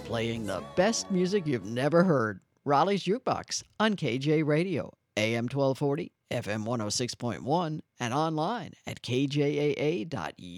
playing the best music you've never heard. Raleigh's Jukebox on KJ Radio, AM 1240, FM 106.1, and online at kjaa.us.